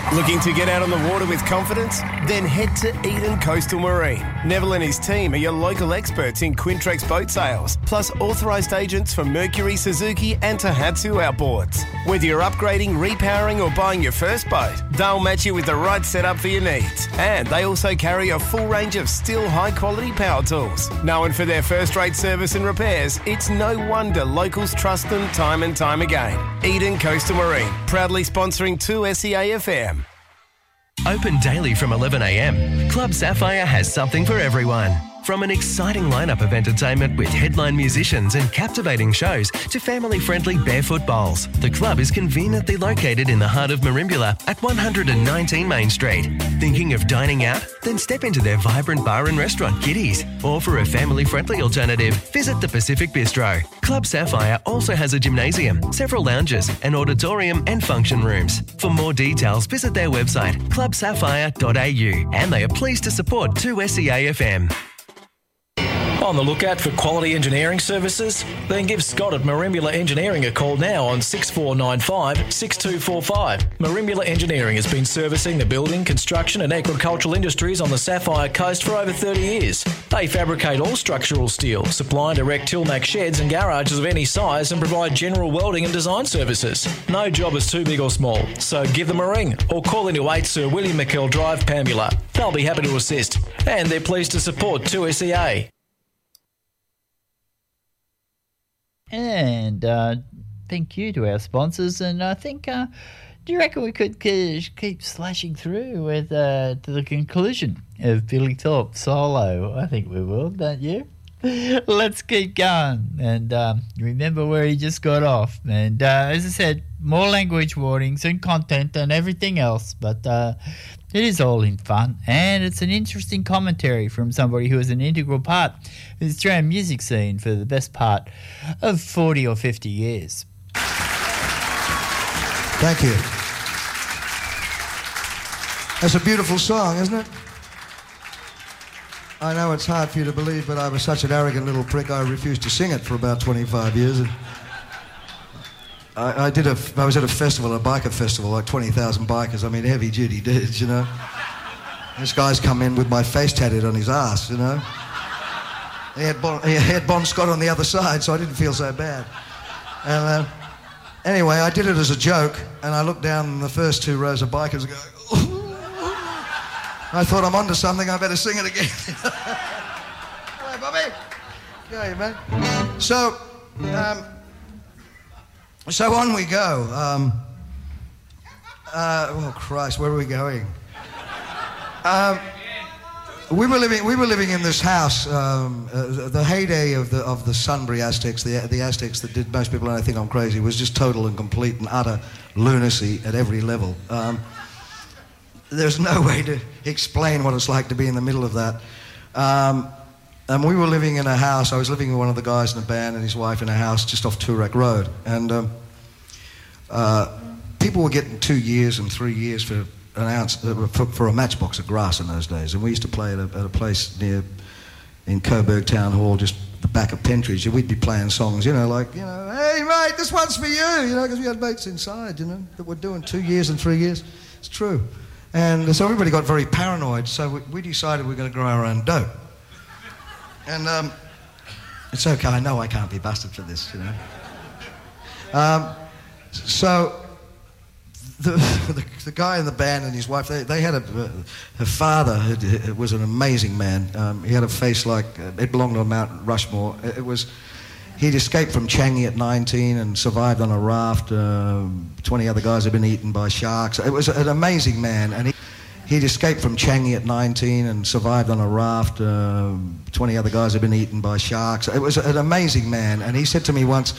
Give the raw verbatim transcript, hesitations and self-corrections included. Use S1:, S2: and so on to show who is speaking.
S1: Looking to get out on the water with confidence? Then head to Eden Coastal Marine. Neville and his team are your local experts in Quintrex boat sales, plus authorised agents for Mercury, Suzuki and Tohatsu outboards. Whether you're upgrading, repowering or buying your first boat, they'll match you with the right setup for your needs. And they also carry a full range of still high-quality power tools. Known for their first-rate service and repairs, it's no wonder locals trust them time and time again. Eden Coastal Marine, proudly sponsoring two S E A F M.
S2: Open daily from eleven a m, Club Sapphire has something for everyone. From an exciting lineup of entertainment with headline musicians and captivating shows to family-friendly barefoot bowls, the club is conveniently located in the heart of Merimbula at one nineteen Main Street. Thinking of dining out? Then step into their vibrant bar and restaurant, Kitty's. Or for a family-friendly alternative, visit the Pacific Bistro. Club Sapphire also has a gymnasium, several lounges, an auditorium and function rooms. For more details, visit their website, club sapphire dot a u, and they are pleased to support two S E A F M.
S3: On the lookout for quality engineering services? Then give Scott at Merimbula Engineering a call now on six four nine five, six two four five. Merimbula Engineering has been servicing the building, construction and agricultural industries on the Sapphire Coast for over thirty years. They fabricate all structural steel, supply and erect Tilmac sheds and garages of any size and provide general welding and design services. No job is too big or small, so give them a ring or call into eight Sir William McKell Drive, Pambula. They'll be happy to assist, and they're pleased to support two S E A.
S4: And uh, thank you to our sponsors. And I think, uh, do you reckon we could uh, keep slashing through with uh, to the conclusion of Billy Thorpe solo? I think we will, don't you? Let's keep going and um, remember where he just got off. And uh, as I said, more language warnings and content and everything else, but uh, it is all in fun, and it's an interesting commentary from somebody who is an integral part of the Australian music scene for the best part of forty or fifty years.
S5: Thank you. That's a beautiful song, isn't it? I know it's hard for you to believe, but I was such an arrogant little prick, I refused to sing it for about twenty-five years. And I, I did a, I was at a festival, a biker festival, like twenty thousand bikers. I mean, heavy-duty dudes, you know. This guy's come in with my face tattooed on his ass, you know. He had Bon, he had Bon Scott on the other side, so I didn't feel so bad. And uh, anyway, I did it as a joke, and I looked down the first two rows of bikers and go, I thought, I'm onto something, I better sing it again. Hello, Bobby. Go, man. So, um, so on we go. Um, uh, oh, Christ, where are we going? Um, we were living. We were living in this house. Um, uh, the heyday of the of the Sunbury Aztecs, the the Aztecs that did most people, and I think I'm crazy, was just total and complete and utter lunacy at every level. Um, There's no way to explain what it's like to be in the middle of that. Um, and we were living in a house. I was living with one of the guys in the band and his wife in a house just off Toorak Road. And um, uh, people were getting two years and three years for an ounce, uh, for, for a matchbox of grass in those days. And we used to play at a, at a place near, in Coburg Town Hall, just the back of Pentridge. And we'd be playing songs, you know, like, you know, hey, mate, this one's for you, you know, because we had mates inside, you know, that were doing two years and three years. It's true. And so everybody got very paranoid, so we, we decided we were going to grow our own dope. And um, it's okay, I know I can't be busted for this, you know. Um, so the, the the guy in the band and his wife, they, they had a, her father had, was an amazing man. Um, he had a face like, uh, it belonged on Mount Rushmore. It, it was... He'd escaped from Changi at nineteen and survived on a raft. Uh, twenty other guys had been eaten by sharks. It was an amazing man. And he, he'd escaped from Changi at nineteen and survived on a raft. Uh, twenty other guys had been eaten by sharks. It was an amazing man. And he said to me once,